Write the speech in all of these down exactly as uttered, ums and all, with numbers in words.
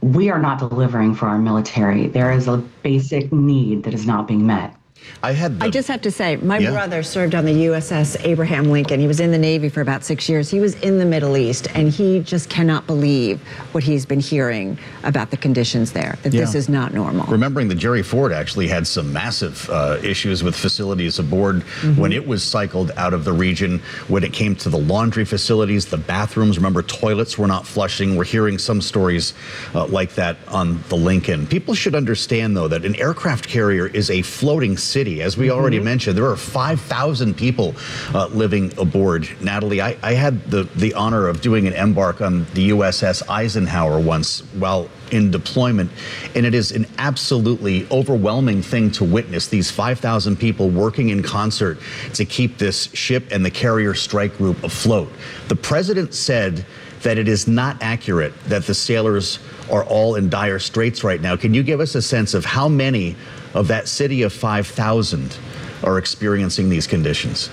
we are not delivering for our military. There is a basic need that is not being met. I had. The, I just have to say, my yeah. brother served on the U S S Abraham Lincoln. He was in the Navy for about six years. He was in the Middle East, and he just cannot believe what he's been hearing about the conditions there, that yeah. this is not normal. Remembering that Jerry Ford actually had some massive uh, issues with facilities aboard mm-hmm. when it was cycled out of the region, when it came to the laundry facilities, the bathrooms. Remember, toilets were not flushing. We're hearing some stories uh, like that on the Lincoln. People should understand, though, that an aircraft carrier is a floating city. As we already mm-hmm. mentioned, there are five thousand people uh, living aboard. Natalie, I, I had the, the honor of doing an embark on the U S S Eisenhower once while in deployment, and it is an absolutely overwhelming thing to witness these five thousand people working in concert to keep this ship and the carrier strike group afloat. The president said that it is not accurate that the sailors are all in dire straits right now. Can you give us a sense of how many of that city of five thousand are experiencing these conditions?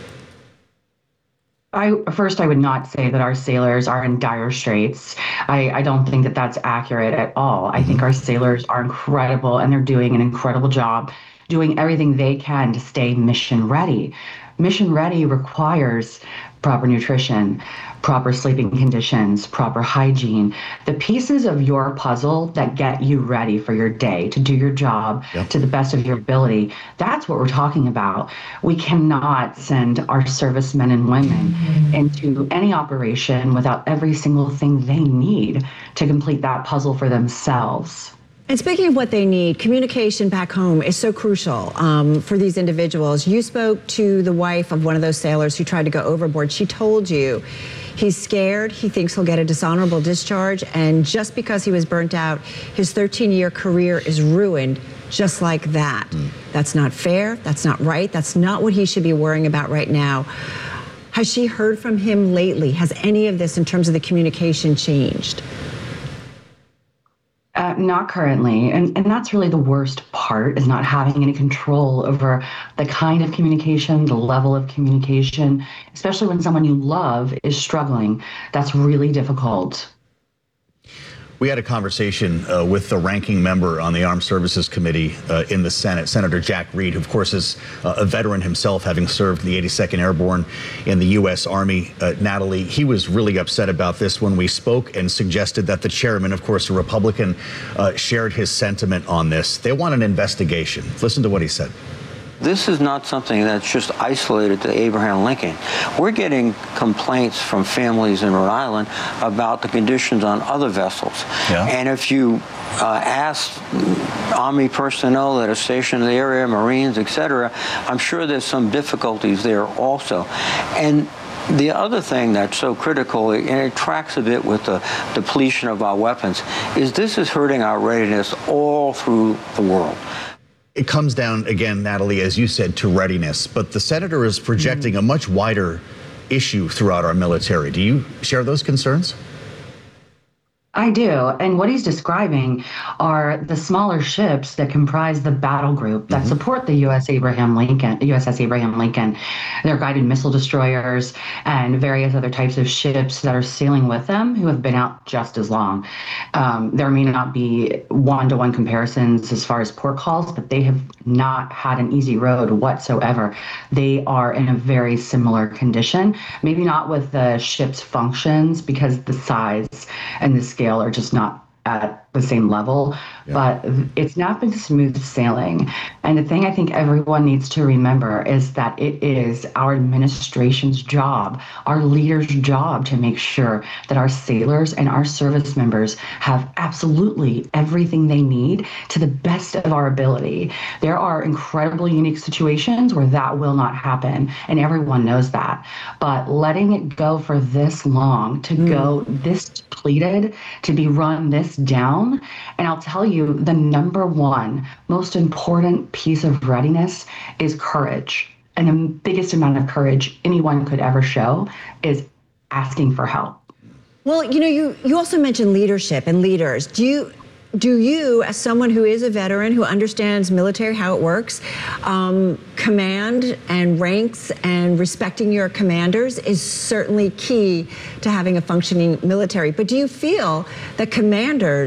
I, first, I would not say that our sailors are in dire straits. I, I don't think that that's accurate at all. I think our sailors are incredible, and they're doing an incredible job doing everything they can to stay mission ready. Mission ready requires proper nutrition, proper sleeping conditions, proper hygiene, the pieces of your puzzle that get you ready for your day to do your job yep. to the best of your ability. That's what we're talking about. We cannot send our servicemen and women into any operation without every single thing they need to complete that puzzle for themselves. And speaking of what they need, communication back home is so crucial um, for these individuals. You spoke to the wife of one of those sailors who tried to go overboard. She told you he's scared, he thinks he'll get a dishonorable discharge, and just because he was burnt out, his thirteen-year career is ruined just like that. Mm. That's not fair, that's not right, that's not what he should be worrying about right now. Has she heard from him lately? Has any of this in terms of the communication changed? Uh, not currently, and, and that's really the worst part, is not having any control over the kind of communication, the level of communication, especially when someone you love is struggling. That's really difficult. We had a conversation uh, with the ranking member on the Armed Services Committee uh, in the Senate, Senator Jack Reed, who of course is uh, a veteran himself, having served the eighty-second Airborne in the U S Army. Uh, Natalie, he was really upset about this when we spoke and suggested that the chairman, of course a Republican, uh, shared his sentiment on this. They want an investigation. Listen to what he said. This is not something that's just isolated to Abraham Lincoln. We're getting complaints from families in Rhode Island about the conditions on other vessels. Yeah. And if you uh, ask Army personnel that are stationed in the area, Marines, et cetera, I'm sure there's some difficulties there also. And the other thing that's so critical, and it tracks a bit with the depletion of our weapons, is this is hurting our readiness all through the world. It comes down, again, Natalie, as you said, to readiness. But the senator is projecting mm. a much wider issue throughout our military. Do you share those concerns? I do. And what he's describing are the smaller ships that comprise the battle group that mm-hmm. support the U S Abraham Lincoln, U S S Abraham Lincoln. They're guided missile destroyers and various other types of ships that are sailing with them who have been out just as long. Um, there may not be one-to-one comparisons as far as port calls, but they have not had an easy road whatsoever. They are in a very similar condition, maybe not with the ship's functions because the size and the scale are just not at the same level, yeah. but it's not been smooth sailing. And the thing I think everyone needs to remember is that it is our administration's job, our leaders' job, to make sure that our sailors and our service members have absolutely everything they need to the best of our ability. There are incredibly unique situations where that will not happen, and everyone knows that. But letting it go for this long, to mm. go this depleted, to be run this down, and I'll tell you, the number one most important piece of readiness is courage. And the biggest amount of courage anyone could ever show is asking for help. Well, you know, you, you also mentioned leadership and leaders. Do you, do you, as someone who is a veteran, who understands military, how it works, um, command and ranks and respecting your commanders is certainly key to having a functioning military. But do you feel that commanders